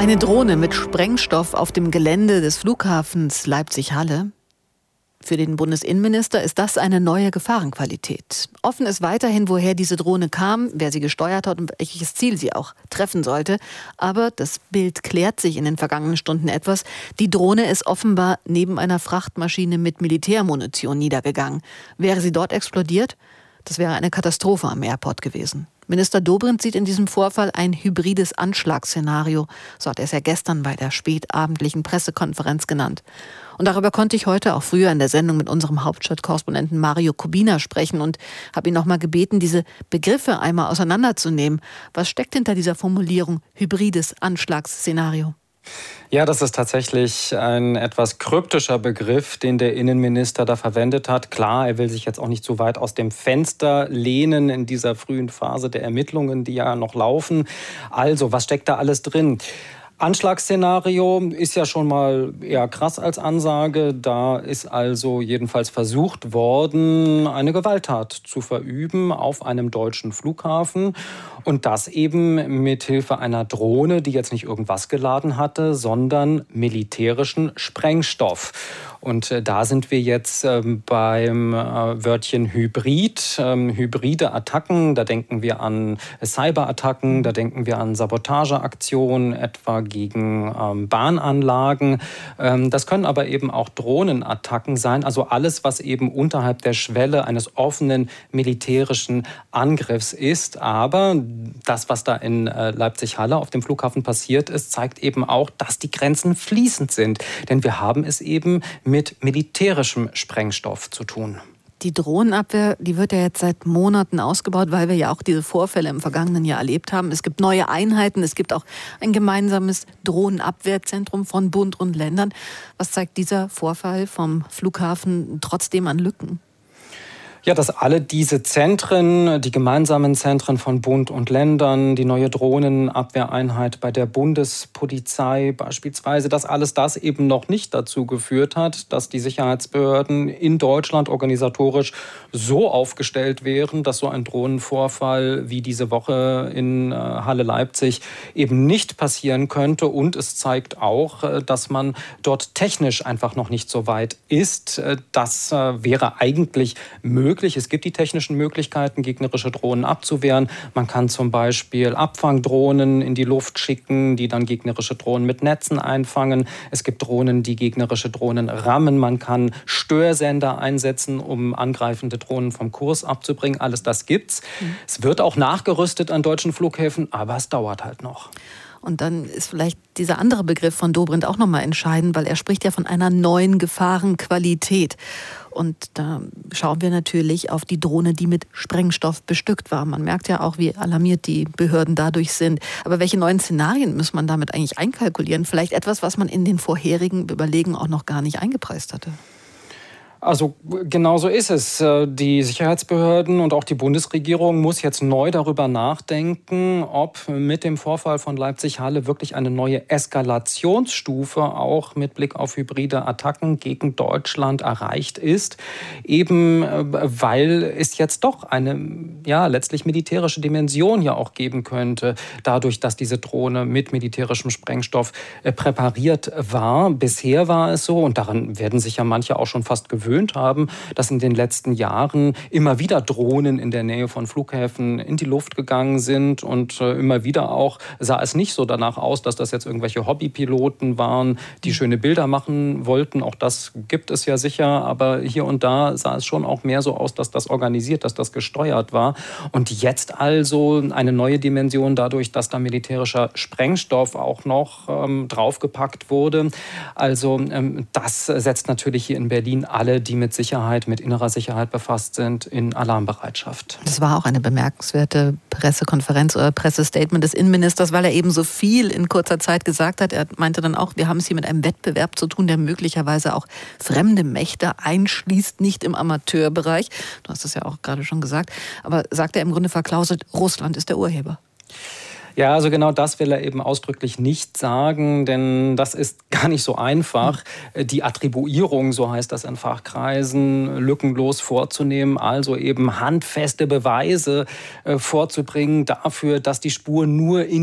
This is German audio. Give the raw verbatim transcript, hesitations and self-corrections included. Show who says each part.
Speaker 1: Eine Drohne mit Sprengstoff auf dem Gelände des Flughafens Leipzig-Halle. Für den Bundesinnenminister ist das eine neue Gefahrenqualität. Offen ist weiterhin, woher diese Drohne kam, wer sie gesteuert hat und welches Ziel sie auch treffen sollte. Aber das Bild klärt sich in den vergangenen Stunden etwas. Die Drohne ist offenbar neben einer Frachtmaschine mit Militärmunition niedergegangen. Wäre sie dort explodiert? Das wäre eine Katastrophe am Airport gewesen. Minister Dobrindt sieht in diesem Vorfall ein hybrides Anschlagsszenario. So hat er es ja gestern bei der spätabendlichen Pressekonferenz genannt. Und darüber konnte ich heute auch früher in der Sendung mit unserem Hauptstadtkorrespondenten Mario Kubina sprechen und habe ihn noch mal gebeten, diese Begriffe einmal auseinanderzunehmen. Was steckt hinter dieser Formulierung hybrides Anschlagsszenario?
Speaker 2: Ja, das ist tatsächlich ein etwas kryptischer Begriff, den der Innenminister da verwendet hat. Klar, er will sich jetzt auch nicht so weit aus dem Fenster lehnen in dieser frühen Phase der Ermittlungen, die ja noch laufen. Also, was steckt da alles drin? Anschlagsszenario ist ja schon mal eher krass als Ansage. Da ist also jedenfalls versucht worden, eine Gewalttat zu verüben auf einem deutschen Flughafen. Und das eben mit Hilfe einer Drohne, die jetzt nicht irgendwas geladen hatte, sondern militärischen Sprengstoff. Und äh, da sind wir jetzt ähm, beim äh, Wörtchen Hybrid. Ähm, hybride Attacken, da denken wir an Cyberattacken, da denken wir an Sabotageaktionen, etwa gegen ähm, Bahnanlagen. Ähm, das können aber eben auch Drohnenattacken sein. Also alles, was eben unterhalb der Schwelle eines offenen militärischen Angriffs ist. Aber das, was da in äh, Leipzig-Halle auf dem Flughafen passiert ist, zeigt eben auch, dass die Grenzen fließend sind. Denn wir haben es eben mit militärischem Sprengstoff zu tun.
Speaker 1: Die Drohnenabwehr, die wird ja jetzt seit Monaten ausgebaut, weil wir ja auch diese Vorfälle im vergangenen Jahr erlebt haben. Es gibt neue Einheiten, es gibt auch ein gemeinsames Drohnenabwehrzentrum von Bund und Ländern. Was zeigt dieser Vorfall vom Flughafen trotzdem an Lücken?
Speaker 2: Ja, dass alle diese Zentren, die gemeinsamen Zentren von Bund und Ländern, die neue Drohnenabwehreinheit bei der Bundespolizei beispielsweise, dass alles das eben noch nicht dazu geführt hat, dass die Sicherheitsbehörden in Deutschland organisatorisch so aufgestellt wären, dass so ein Drohnenvorfall wie diese Woche in Halle Leipzig eben nicht passieren könnte. Und es zeigt auch, dass man dort technisch einfach noch nicht so weit ist. Das wäre eigentlich möglich. Es gibt die technischen Möglichkeiten, gegnerische Drohnen abzuwehren. Man kann zum Beispiel Abfangdrohnen in die Luft schicken, die dann gegnerische Drohnen mit Netzen einfangen. Es gibt Drohnen, die gegnerische Drohnen rammen. Man kann Störsender einsetzen, um angreifende Drohnen vom Kurs abzubringen. Alles das gibt's. Mhm. Es wird auch nachgerüstet an deutschen Flughäfen, aber es dauert halt noch.
Speaker 1: Und dann ist vielleicht dieser andere Begriff von Dobrindt auch nochmal entscheidend, weil er spricht ja von einer neuen Gefahrenqualität. Und da schauen wir natürlich auf die Drohne, die mit Sprengstoff bestückt war. Man merkt ja auch, wie alarmiert die Behörden dadurch sind. Aber welche neuen Szenarien muss man damit eigentlich einkalkulieren? Vielleicht etwas, was man in den vorherigen Überlegungen auch noch gar nicht eingepreist hatte.
Speaker 2: Also genau so ist es. Die Sicherheitsbehörden und auch die Bundesregierung muss jetzt neu darüber nachdenken, ob mit dem Vorfall von Leipzig-Halle wirklich eine neue Eskalationsstufe auch mit Blick auf hybride Attacken gegen Deutschland erreicht ist. Eben weil es jetzt doch eine ja, letztlich militärische Dimension ja auch geben könnte, dadurch, dass diese Drohne mit militärischem Sprengstoff präpariert war. Bisher war es so, und daran werden sich ja manche auch schon fast gewöhnt haben, dass in den letzten Jahren immer wieder Drohnen in der Nähe von Flughäfen in die Luft gegangen sind und äh, immer wieder auch sah es nicht so danach aus, dass das jetzt irgendwelche Hobbypiloten waren, die schöne Bilder machen wollten. Auch das gibt es ja sicher, aber hier und da sah es schon auch mehr so aus, dass das organisiert, dass das gesteuert war. Und jetzt also eine neue Dimension dadurch, dass da militärischer Sprengstoff auch noch ähm, draufgepackt wurde. Also ähm, das setzt natürlich hier in Berlin alle, die mit Sicherheit, mit innerer Sicherheit befasst sind, in Alarmbereitschaft.
Speaker 1: Das war auch eine bemerkenswerte Pressekonferenz oder Pressestatement des Innenministers, weil er eben so viel in kurzer Zeit gesagt hat. Er meinte dann auch, wir haben es hier mit einem Wettbewerb zu tun, der möglicherweise auch fremde Mächte einschließt, nicht im Amateurbereich. Du hast es ja auch gerade schon gesagt. Aber sagt er im Grunde verklauselt, Russland ist der Urheber.
Speaker 2: Ja, also genau das will er eben ausdrücklich nicht sagen, denn das ist gar nicht so einfach, die Attribuierung, so heißt das in Fachkreisen, lückenlos vorzunehmen, also eben handfeste Beweise vorzubringen dafür, dass die Spur nur in